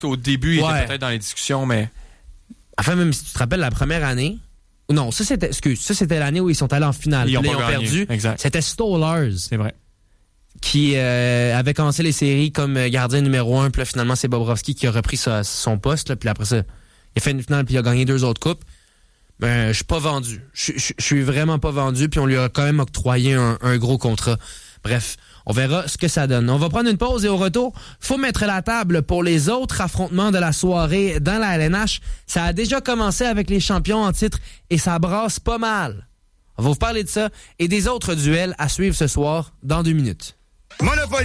Au début, il était peut-être dans les discussions, mais... Enfin, même si tu te rappelles, la première année... Non, ça, c'était l'année où ils sont allés en finale. Ils ont perdu. Exact. C'était Stollers. C'est vrai. Qui avait commencé les séries comme gardien numéro 1. Puis là, finalement, c'est Bobrovski qui a repris son poste. Là, puis après ça, il a fait une finale puis il a gagné 2 autres coupes. Ben, je suis pas vendu. Je suis vraiment pas vendu. Puis on lui a quand même octroyé un gros contrat. Bref, on verra ce que ça donne. On va prendre une pause et au retour, faut mettre la table pour les autres affrontements de la soirée dans la LNH. Ça a déjà commencé avec les champions en titre et ça brasse pas mal. On va vous parler de ça et des autres duels à suivre ce soir dans 2 minutes. Monopoly.